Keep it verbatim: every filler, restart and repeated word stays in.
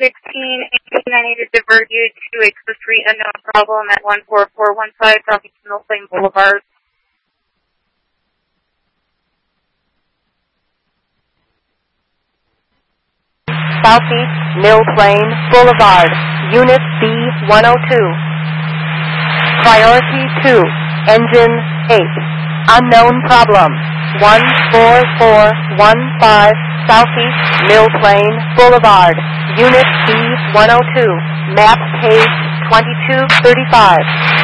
sixteen eighteen, I need to divert you to a discrete unknown problem at one four four one five Southeast Mill Plain Boulevard. Southeast Mill Plain Boulevard, Unit B one oh two. Priority two, Engine eight. Unknown problem, one four four one five Southeast Mill Plain Boulevard, Unit B one oh two. Map page twenty-two thirty-five.